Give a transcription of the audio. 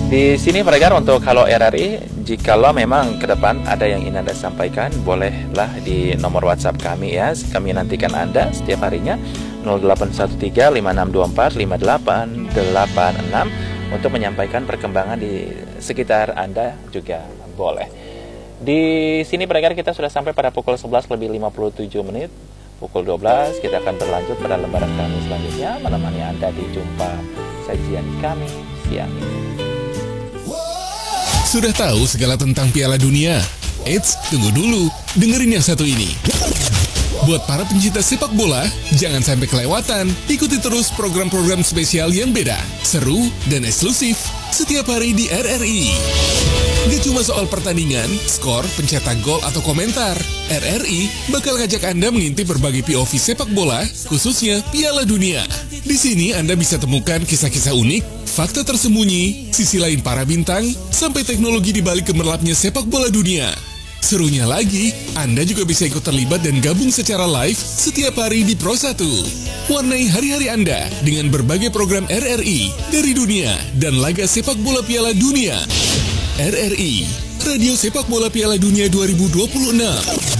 Di sini pendengar untuk Halo RRI, jikalau memang ke depan ada yang ingin Anda sampaikan, bolehlah di nomor WhatsApp kami ya. Kami nantikan Anda setiap harinya 081356245886 untuk menyampaikan perkembangan di sekitar Anda juga boleh. Di sini pendengar kita sudah sampai pada pukul 11 lebih 57 menit. Pukul 12 kita akan berlanjut pada lembaran kami selanjutnya, menemani Anda di jumpa sajian kami siang ini. Sudah tahu segala tentang Piala Dunia? Eits, tunggu dulu, dengerin yang satu ini. Buat para pencinta sepak bola, jangan sampai kelewatan. Ikuti terus program-program spesial yang beda, seru, dan eksklusif setiap hari di RRI. Gak cuma soal pertandingan, skor, pencetak gol, atau komentar. RRI bakal ngajak Anda mengintip berbagai POV sepak bola, khususnya Piala Dunia. Di sini Anda bisa temukan kisah-kisah unik, fakta tersembunyi, sisi lain para bintang, sampai teknologi di balik gemerlapnya sepak bola dunia. Serunya lagi, Anda juga bisa ikut terlibat dan gabung secara live setiap hari di Pro 1. Warnai hari-hari Anda dengan berbagai program RRI dari dunia dan laga sepak bola Piala Dunia. RRI, Radio Sepak Bola Piala Dunia 2026.